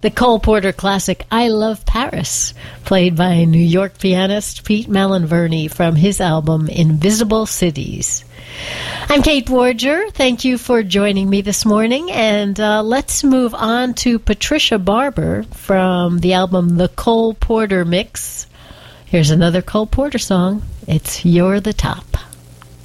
The Cole Porter classic, I Love Paris, played by New York pianist Pete Malinverni from his album Invisible Cities. I'm Kate Warger. Thank you for joining me this morning, and let's move on to Patricia Barber from the album The Cole Porter Mix. Here's another Cole Porter song. It's You're the Top.